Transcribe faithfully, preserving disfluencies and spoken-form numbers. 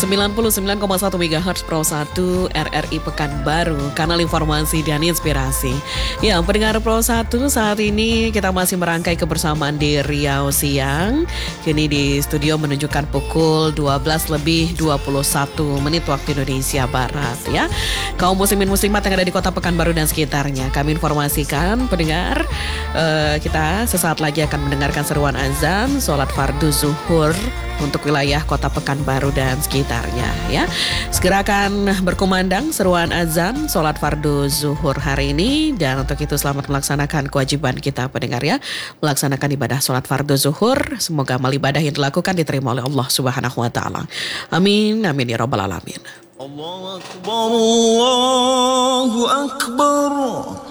sembilan puluh sembilan koma satu megahertz Pro satu R R I Pekanbaru, kanal informasi dan inspirasi. Ya, pendengar Pro satu, saat ini kita masih merangkai kebersamaan di Riau Siang. Kini di studio menunjukkan pukul dua belas lebih dua puluh satu menit waktu Indonesia Barat ya. Kaum muslimin muslimat yang ada di kota Pekanbaru dan sekitarnya, kami informasikan pendengar, uh, kita sesaat lagi akan mendengarkan seruan azan sholat fardu zuhur untuk wilayah kota Pekanbaru dan sekitarnya ya. Segera akan berkumandang seruan azan sholat fardu zuhur hari ini, dan untuk itu selamat melaksanakan kewajiban kita pendengar ya, melaksanakan ibadah sholat fardu zuhur. Semoga amal ibadah yang dilakukan diterima oleh Allah Subhanahu wa taala. Amin amin ya rabbal alamin. Allahu akbar, Allahu akbar.